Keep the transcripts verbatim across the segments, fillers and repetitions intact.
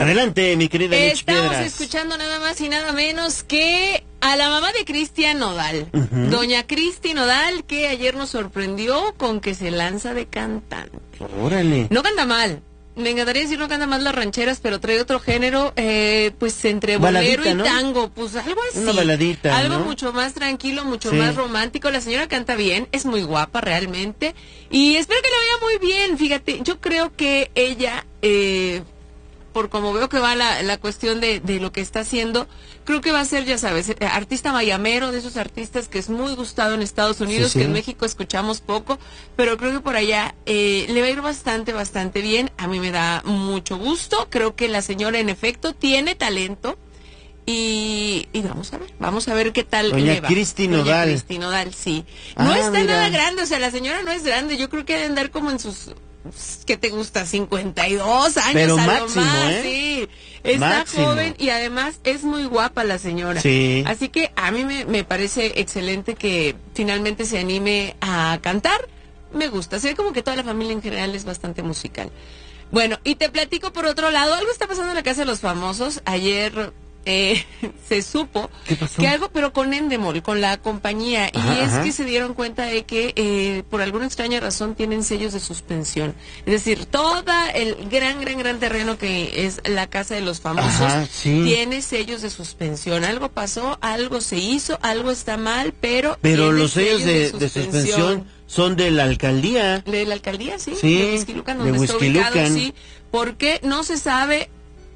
Adelante, mi querida Mitch Estamos Piedras. escuchando nada más y nada menos que a la mamá de Cristian Nodal, uh-huh. doña Cristi Nodal, que ayer nos sorprendió con que se lanza de cantante. Órale. No canta mal. Me encantaría decir no canta mal las rancheras, pero trae otro género, eh, pues entre bolero baladita, y ¿no? tango, pues algo así. Una baladita, Algo ¿no? mucho más tranquilo, mucho sí. más romántico. La señora canta bien, es muy guapa realmente. Y espero que le vaya muy bien, fíjate. Yo creo que ella, eh, por como veo que va la, la cuestión de, de lo que está haciendo, creo que va a ser, ya sabes, artista mayamero, de esos artistas que es muy gustado en Estados Unidos, sí, sí. que en México escuchamos poco, pero creo que por allá eh, le va a ir bastante, bastante bien. A mí me da mucho gusto. Creo que la señora, en efecto, tiene talento. Y, y vamos a ver, vamos a ver qué tal Doña le va. Cristi Nodal. Doña Cristi Nodal, sí. No Ah, está mira. nada grande, o sea, la señora no es grande. Yo creo que debe andar como en sus... ¿Qué te gusta? cincuenta y dos años. Pero a máximo, lo más, ¿eh? sí. Está máximo. joven y además es muy guapa la señora. Sí. Así que a mí me, me parece excelente que finalmente se anime a cantar. Me gusta. Se ve como que toda la familia en general es bastante musical. Bueno, y te platico por otro lado, algo está pasando en la Casa de los Famosos. Ayer... Eh, se supo que algo, pero con Endemol, con la compañía, ajá, y es ajá. que se dieron cuenta de que eh, por alguna extraña razón tienen sellos de suspensión. Es decir, todo el gran, gran, gran terreno que es la Casa de los Famosos ajá, sí. tiene sellos de suspensión. Algo pasó, algo se hizo, algo está mal, pero... Pero los sellos, sellos de, de, suspensión. de suspensión son de la alcaldía. De la alcaldía, sí, sí de Huixquilucan, donde de está ubicado, Huixquilucan. sí. Porque no se sabe...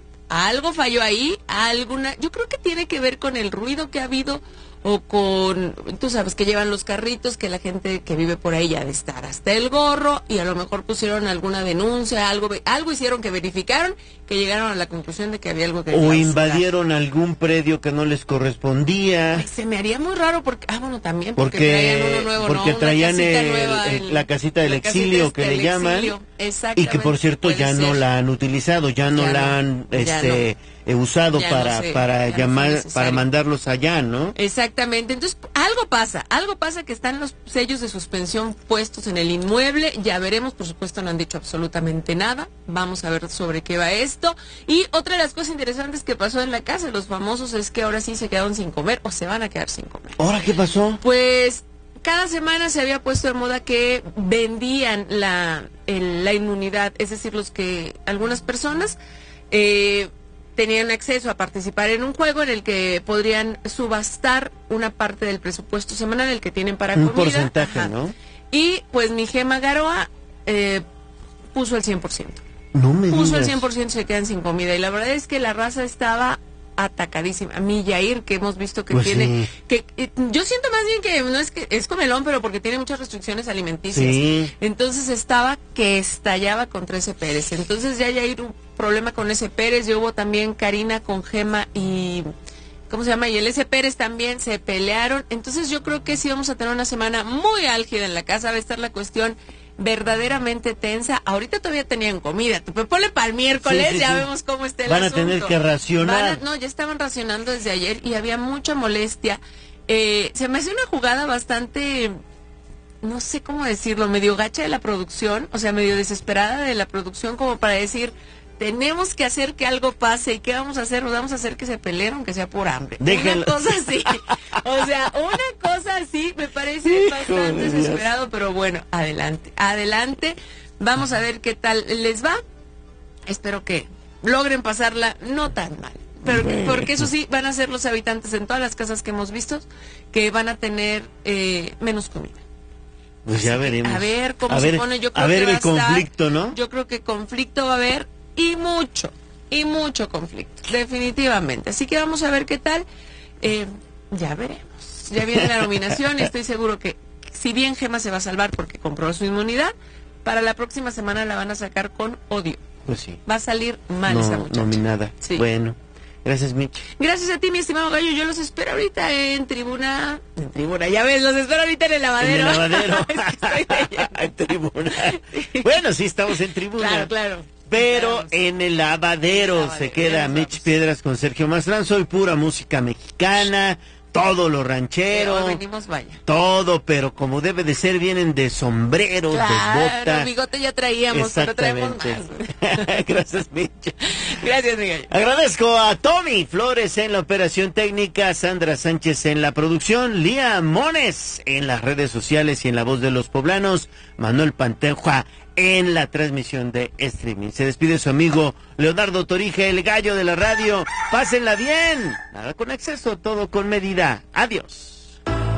Algo falló ahí, alguna, yo creo que tiene que ver con el ruido que ha habido o con, tú sabes que llevan los carritos, que la gente que vive por ahí ya de estar hasta el gorro y a lo mejor pusieron alguna denuncia, algo algo hicieron que verificaron, que llegaron a la conclusión de que había algo que... O invadieron algún predio que no les correspondía. Ay, se me haría muy raro porque, ah bueno, también porque, porque traían uno nuevo, porque ¿no? traían el, nueva, el, el, la casita del la exilio casita que del le llaman exilio. Y que por cierto ya ser. no la han utilizado, ya no ya la no, han este no. usado ya para no sé, para llamar no para mandarlos allá, ¿no? Exactamente. Entonces, algo pasa, algo pasa que están los sellos de suspensión puestos en el inmueble, ya veremos, por supuesto no han dicho absolutamente nada, vamos a ver sobre qué va esto. Y otra de las cosas interesantes que pasó en la Casa de los Famosos es que ahora sí se quedaron sin comer o se van a quedar sin comer. ¿Ahora qué pasó? Pues cada semana se había puesto de moda que vendían la, el, la inmunidad, es decir, los que algunas personas eh, tenían acceso a participar en un juego en el que podrían subastar una parte del presupuesto semanal el que tienen para un comida. porcentaje, Ajá. ¿no? Y pues mi Gema Garoa eh, puso el cien por ciento. No me Puso digas. el cien por ciento, se quedan sin comida. Y la verdad es que la raza estaba atacadísima. A mí, Yair, que hemos visto que pues tiene... Sí. que eh, yo siento más bien que no es que es comelón, pero porque tiene muchas restricciones alimenticias. Sí. Entonces estaba que estallaba contra ese Pérez. Entonces ya Yair un problema con ese Pérez. Y hubo también Karina con Gema y... ¿Cómo se llama? Y el S. Pérez también se pelearon. Entonces yo creo que sí vamos a tener una semana muy álgida en la casa. Va a estar la cuestión verdaderamente tensa. Ahorita todavía tenían comida. Pues ponle para el miércoles, sí, sí, ya sí. Vemos cómo está el Van asunto. a tener que racionar. Van a, no, ya estaban racionando desde ayer y había mucha molestia. Eh, se me hace una jugada bastante, no sé cómo decirlo, medio gacha de la producción, o sea, medio desesperada de la producción como para decir... Tenemos que hacer que algo pase. ¿Y qué vamos a hacer? Nos vamos a hacer que se peleen, aunque sea por hambre. Déjenlo. Una cosa así. O sea, una cosa así me parece Híjole, bastante Dios. desesperado, pero bueno, adelante. Adelante. Vamos a ver qué tal les va. Espero que logren pasarla no tan mal. Pero Bueno. Porque eso sí, van a ser los habitantes en todas las casas que hemos visto que van a tener eh, menos comida. Pues ya veremos. A ver cómo a se ver, pone. Yo creo a ver que va el a estar, conflicto, ¿no? Yo creo que conflicto va a haber y mucho, y mucho conflicto, definitivamente. Así que vamos a ver qué tal. Eh, ya veremos. Ya viene la nominación y estoy seguro que si bien Gema se va a salvar porque compró su inmunidad, para la próxima semana la van a sacar con odio. Pues sí. Va a salir mal no, esa muchacha. Nominada. Sí. Bueno. Gracias, Mitch. Gracias a ti, mi estimado Gallo. Yo los espero ahorita en tribuna. En tribuna, ya ves, los espero ahorita en el lavadero. En el lavadero. Es que estoy en tribuna. Sí. Bueno, sí, estamos en tribuna. Claro, claro. Pero claro, sí. en el lavadero, el lavadero se queda Mitch Piedras con Sergio Mastrán. Soy pura música mexicana. Todo lo ranchero, hoy venimos, vaya. Todo, pero como debe de ser, vienen de sombrero, claro, de bota. Bigote ya traíamos, pero traemos más. Gracias, Mitch. Gracias, Miguel. Agradezco a Tommy Flores en la operación técnica, Sandra Sánchez en la producción, Lía Mones en las redes sociales y en la voz de los poblanos, Manuel Panteja en la transmisión de streaming. Se despide su amigo Leonardo Torija, el gallo de la radio. Pásenla bien. Nada con exceso, todo con medida. Adiós.